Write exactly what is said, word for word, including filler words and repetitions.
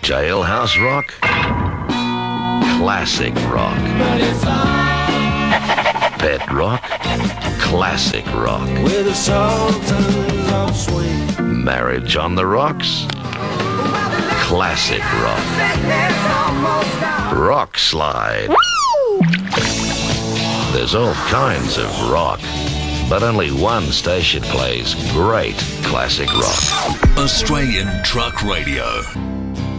Jailhouse rock, classic rock. Pet rock, classic rock. With a sultans of swing. Marriage on the rocks, classic rock. Rock slide. There's all kinds of rock, but only one station plays great classic rock. Australian Truck Radio.